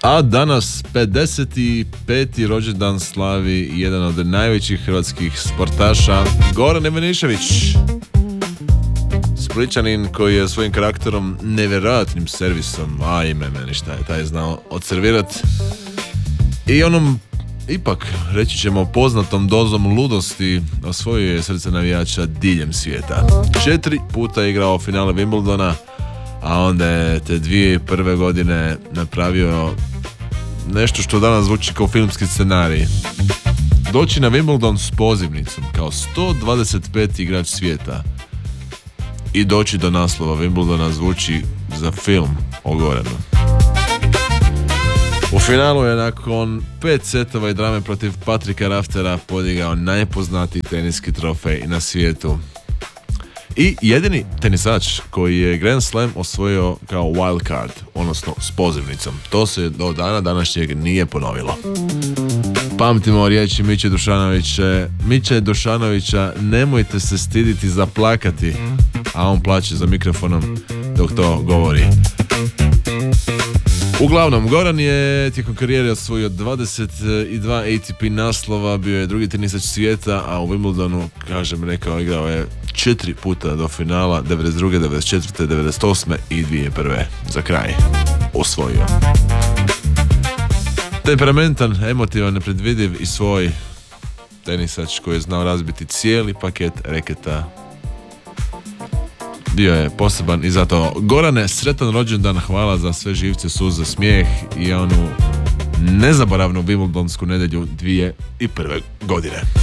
A danas 55. rođendan slavi jedan od najvećih hrvatskih sportaša, Goran Ivanišević. Splićanin koji je svojim karakterom, nevjerojatnim servisom, meni šta je taj znao odservirati, i onom ipak, reći ćemo, poznatom dozom ludosti osvojio je srce navijača diljem svijeta. 4 puta je igrao finale Wimbledona, a onda je te 2001. godine napravio nešto što danas zvuči kao filmski scenarij. Doći na Wimbledon s pozivnicom kao 125. igrač svijeta i doći do naslova Wimbledona zvuči za film o Goranu. U finalu je nakon 5 setova i drame protiv Patrika Raftera podigao najpoznatiji teniski trofej na svijetu. I jedini tenisač koji je Grand Slam osvojio kao wild card, odnosno s pozivnicom. To se do dana današnjeg nije ponovilo. Pamtimo riječi Miće Dušanovića, nemojte se stiditi zaplakati, a on plače za mikrofonom dok to govori. Uglavnom, Goran je tijekom karijere osvojio 22 ATP naslova, bio je drugi tenisač svijeta, a u Wimbledonu, igrao je 4 puta do finala, 92., 94., 98. i 2001. Za kraj osvojio. Temperamentan, emotivan, nepredvidiv i svoj tenisač koji je znao razbiti cijeli paket reketa. Bio je poseban i zato, Gorane, sretan rođendan, hvala za sve živce, suze, smijeh i onu nezaboravnu Wimbledonsku nedjelju 2001. godine.